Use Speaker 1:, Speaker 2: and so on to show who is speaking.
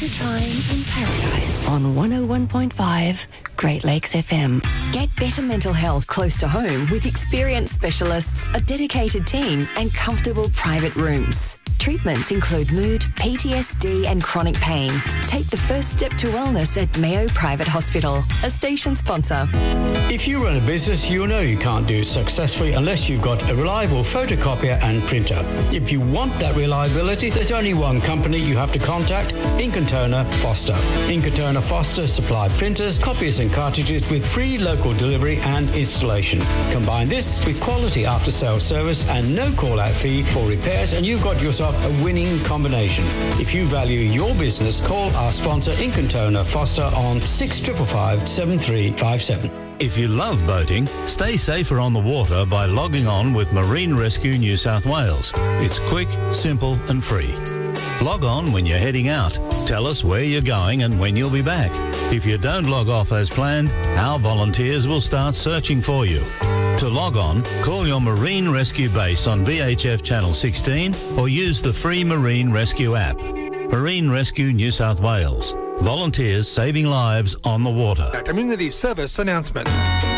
Speaker 1: Time in Paradise on 101.5 Great Lakes FM.
Speaker 2: Get better mental health close to home with experienced specialists, a dedicated team and comfortable private rooms. Treatments include mood, PTSD and chronic pain. Take the first step to wellness at Mayo Private Hospital, a station sponsor.
Speaker 3: If you run a business, you know you can't do it successfully unless you've got a reliable photocopier and printer. If you want that reliability, there's only one company you have to contact, Incoterna Foster. Incoterna Foster supply printers, copiers and cartridges with free local delivery and installation. Combine this with quality after-sales service and no call-out fee for repairs and you've got yourself a winning combination. If you value your business, call our sponsor Incoterna Foster on 6555 7357.
Speaker 4: If you love boating, stay safer on the water by logging on with Marine Rescue New South Wales. It's quick, simple and free. Log on when you're heading out. Tell us where you're going and when you'll be back. If you don't log off as planned, our volunteers will start searching for you. To log on, call your Marine Rescue base on VHF Channel 16 or use the free Marine Rescue app. Marine Rescue New South Wales. Volunteers saving lives on the water.
Speaker 5: A community service announcement.